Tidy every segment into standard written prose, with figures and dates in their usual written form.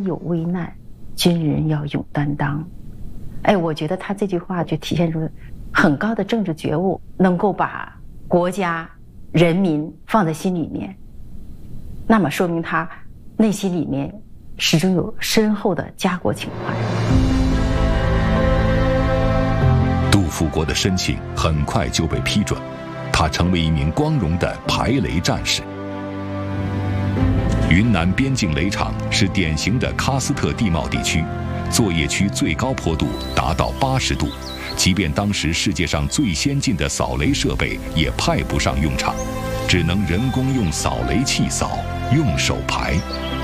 有危难，军人要勇担当。哎，我觉得他这句话就体现出很高的政治觉悟，能够把国家、人民放在心里面，那么说明他内心里面始终有深厚的家国情怀。 杜富国的申请很快就被批准，他成为一名光荣的排雷战士。云南边境雷场是典型的喀斯特地貌地区，作业区最高坡度达到80度，即便当时世界上最先进的扫雷设备也派不上用场，只能人工用扫雷器扫，用手排。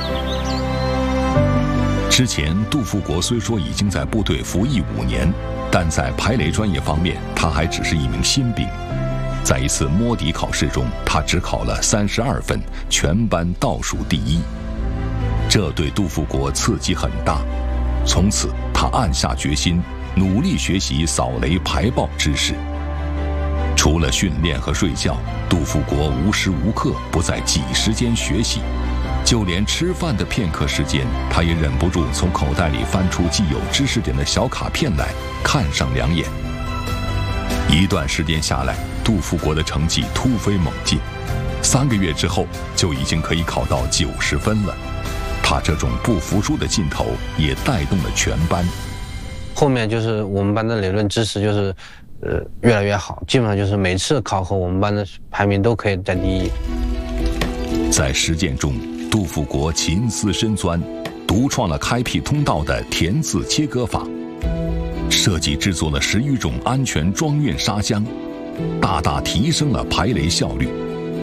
之前，杜富国虽说已经在部队服役5年，但在排雷专业方面，他还只是一名新兵。在一次摸底考试中，他只考了32分，全班倒数第1。这对杜富国刺激很大，从此他暗下决心，努力学习扫雷排爆知识。除了训练和睡觉，杜富国无时无刻不在挤时间学习，就连吃饭的片刻时间，他也忍不住从口袋里翻出记有知识点的小卡片来看上2眼。一段时间下来，杜富国的成绩突飞猛进，3个月之后就已经可以考到90分了。他这种不服输的劲头也带动了全班。 后面就是我们班的理论知识就是越来越好，基本上就是每次考核我们班的排名都可以在第1。 在实践中，杜富国勤思深钻，独创了开辟通道的填字切割法，设计制作了10余种安全装运沙箱，大大提升了排雷效率。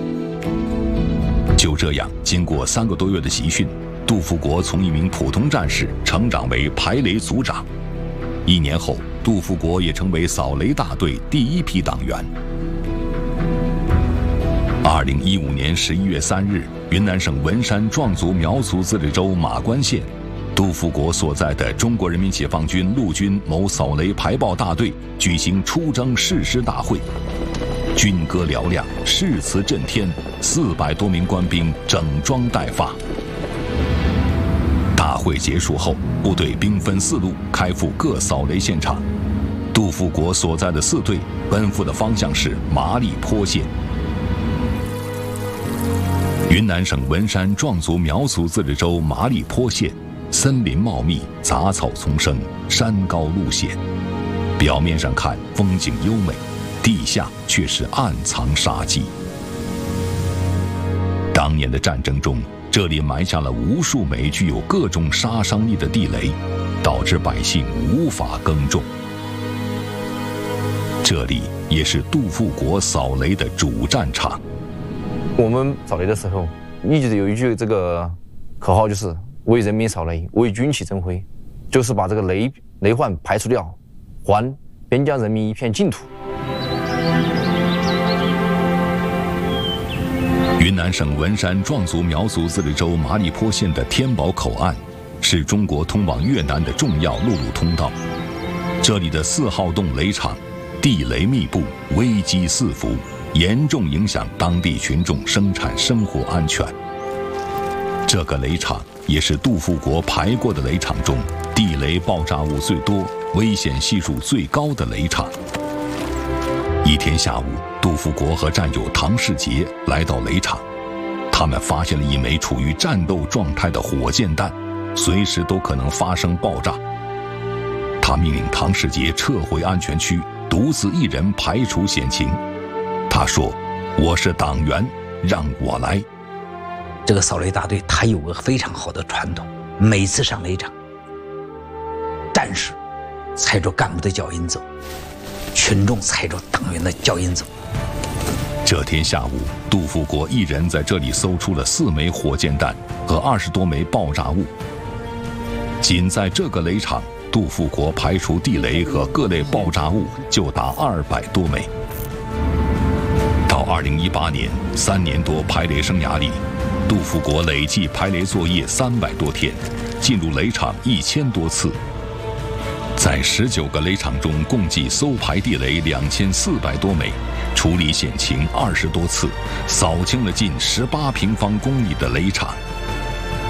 就这样，经过3个多月的集训，杜富国从一名普通战士成长为排雷组长。1年后，杜富国也成为扫雷大队第1批党员。2015年11月3日，云南省文山壮族苗族自治州马关县，杜富国所在的中国人民解放军陆军某扫雷排爆大队举行出征誓师大会，军歌嘹亮，誓词震天，400多名官兵整装待发。大会结束后，部队兵分4路开赴各扫雷现场。杜富国所在的4队奔赴的方向是麻栗坡县。云南省文山壮族苗族自治州麻栗坡县，森林茂密，杂草丛生，山高路险。表面上看风景优美，地下却是暗藏杀机。当年的战争中，这里埋下了无数枚具有各种杀伤力的地雷，导致百姓无法耕种。这里也是杜富国扫雷的主战场。 我们扫雷的时候，一直有一句这个口号，就是为人民扫雷，为军旗振辉，就是把这个雷患排除掉，还边疆人民一片净土。 云南省文山壮族苗族自治州麻栗坡县的天宝口岸，是中国通往越南的重要陆路通道。这里的4号洞雷场，地雷密布，危机四伏，严重影响当地群众生产生活安全。这个雷场也是杜富国排过的雷场中地雷爆炸物最多、危险系数最高的雷场。一天下午，杜富国和战友唐世杰来到雷场，他们发现了一枚处于战斗状态的火箭弹，随时都可能发生爆炸。他命令唐世杰撤回安全区，独自一人排除险情。他说：“我是党员，让我来。” 这个扫雷大队他有个非常好的传统，每次上雷场，战士踩着干部的脚印走，群众踩着党员的脚印走。 这天下午，杜富国一人在这里搜出了4枚火箭弹和20多枚爆炸物。仅在这个雷场，杜富国排除地雷和各类爆炸物就达200多枚。到2018年，3年多排雷生涯里，杜富国累计排雷作业300多天，进入雷场1000多次。在19个雷场中，共计搜排地雷2400多枚，处理险情20多次，扫清了近18平方公里的雷场。